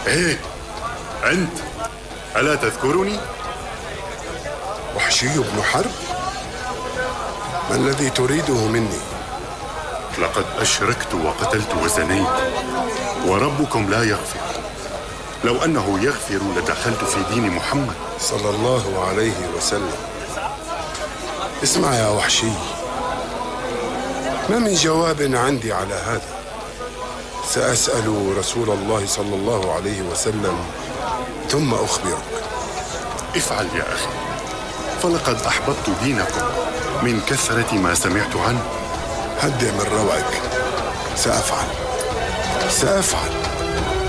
إيه أنت ألا تذكرني؟ وحشي بن حرب؟ ما الذي تريده مني؟ لقد أشركت وقتلت وزنيت، وربكم لا يغفر. لو أنه يغفر لدخلت في دين محمد صلى الله عليه وسلم. اسمع يا وحشي، ما من جواب عندي على هذا. سأسأل رسول الله صلى الله عليه وسلم ثم أخبرك. افعل يا أخي، فلقد أحببت دينكم من كثرة ما سمعت عنه. هدئ من روعك. سأفعل.